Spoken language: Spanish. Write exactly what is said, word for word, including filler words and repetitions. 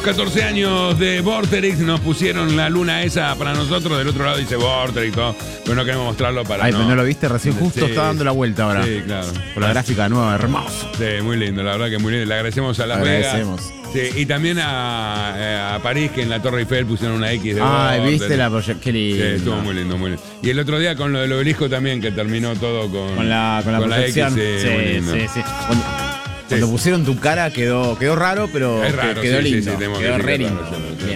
catorce años de Vorterix, nos pusieron la luna esa para nosotros, del otro lado dice Vorterix y todo, pero no queremos mostrarlo para Ay, no... pero no lo viste recién, justo Sí, está dando la vuelta ahora. Sí, claro. Con la gráfica nueva, hermoso. Sí, muy lindo, la verdad que muy lindo. Le agradecemos a Las Vegas. Agradecemos. Sí, y también a, a París, que en la Torre Eiffel pusieron una X de Ay, Vorterix. viste la proyección. Qué lindo. Sí, estuvo muy lindo, muy lindo. Y el otro día con lo del obelisco también, que terminó todo con, Con la, con la proyección. X, sí, muy sí, lindo. sí, sí. Cuando, cuando pusieron tu cara quedó, quedó raro, pero Es raro, quedó sí, sí, lindo. sí, tenemos que quedó decir re que es lindo. raro, sí, sí. Bien.